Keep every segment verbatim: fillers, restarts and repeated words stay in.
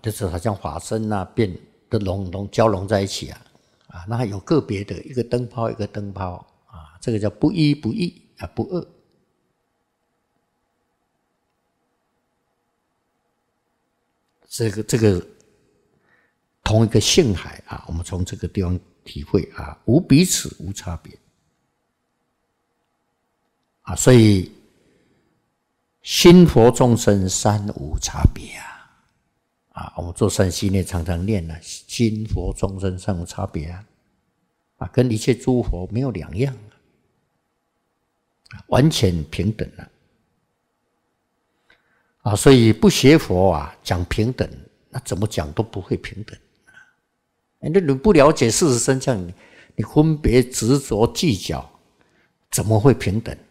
就是好像法身啊变的融融交融在一起啊，啊，那有个别的一个灯泡一个灯泡啊，这个叫不一不异啊不二。这个这个同一个性海啊，我们从这个地方体会啊，无彼此无差别啊，所以心佛众生三无差别啊啊，我们做善心念常常念啊，心佛众生三无差别啊啊，跟一切诸佛没有两样啊，完全平等了啊，所以不学佛啊，讲平等，那怎么讲都不会平等啊！那你不了解事实真相，你你分别执着计较，怎么会平等？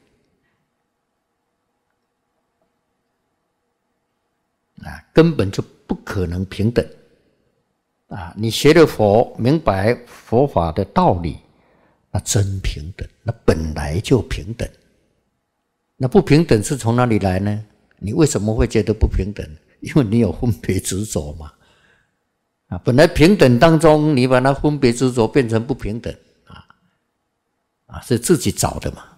啊，根本就不可能平等啊！你学了佛，明白佛法的道理，那真平等，那本来就平等。那不平等是从哪里来呢？你为什么会觉得不平等？因为你有分别执着嘛。啊，本来平等当中，你把它分别执着变成不平等啊，啊，是自己找的嘛。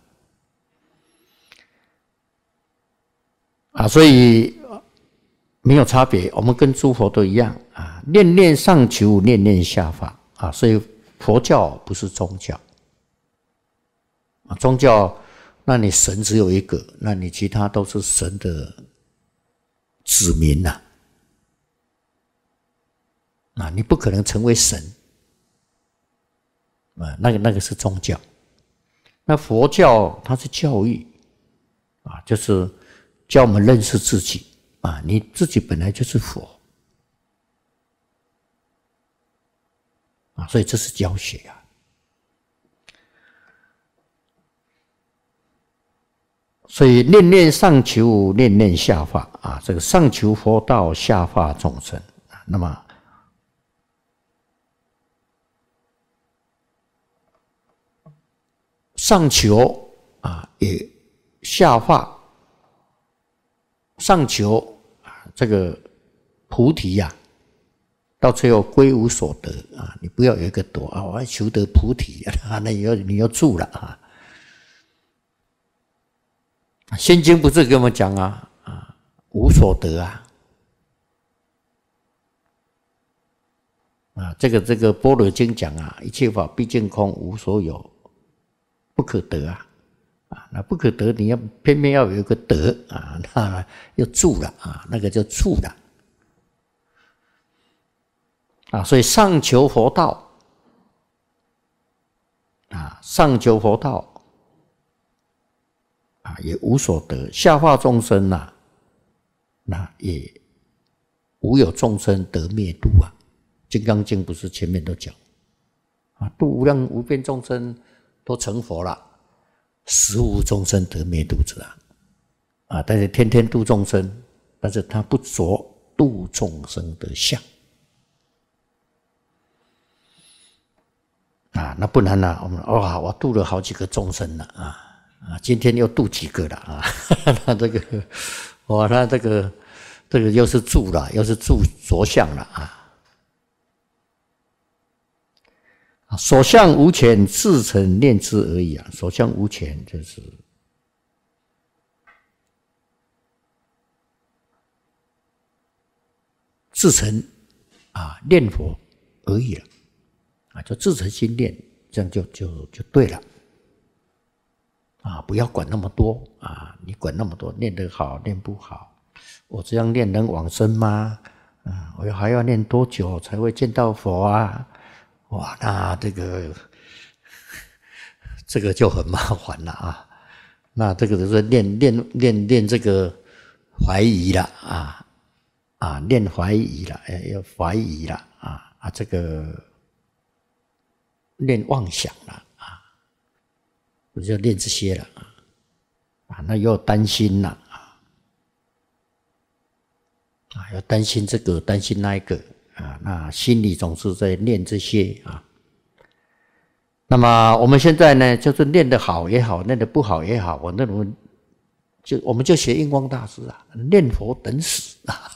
啊，所以没有差别，我们跟诸佛都一样啊，念念上求，念念下化啊，所以佛教不是宗教啊，宗教。那你神只有一个，那你其他都是神的子民呐、啊，啊，你不可能成为神啊，那个那个是宗教。那佛教它是教育啊，就是教我们认识自己啊，你自己本来就是佛啊，所以这是教学啊。所以念念上求，念念下化啊，这个上求佛道，下化众生。那么上求啊，也下化，上求啊，这个菩提呀、啊，到最后归无所得啊，你不要有一个躲啊，我要求得菩提啊，那你要你要住了啊。仙经不是给我们讲啊啊，无所得啊啊，这个这个般若经讲啊，一切法毕竟空，无所有，不可得啊啊，那不可得，你要偏偏要有一个得啊，那要住了啊，那个叫住了啊，所以上求佛道啊，上求佛道。啊，也无所得，下化众生呐、啊，那也无有众生得灭度啊。金刚经不是前面都讲啊，度无量无边众生都成佛了，实无众生得灭度者啊。啊，但是天天度众生，但是他不着度众生的相啊，那不然呢、啊？我们哇，我度了好几个众生了啊。啊，今天又度几个了啊？那这个，哇，那这个，这个又是住了，又是住着相了啊！所相无前，自成念之而已啊！所相无前就是自成啊，念佛而已了啊，就自成心念，这样就就就对了。啊，不要管那么多啊！你管那么多，念得好，念不好，我这样念能往生吗？啊，我还要念多久才会见到佛啊？哇，那这个这个就很麻烦了啊！那这个就是念念念念这个怀疑了啊啊，念怀疑了，要怀疑了啊啊，这个念妄想了。我就练这些了啊，那又担心了啊，啊，要担心这个，担心那一个啊，那心里总是在念这些啊。那么我们现在呢，就是念得好也好，念得不好也好，我那种就我们就学印光大师啊，念佛等死啊，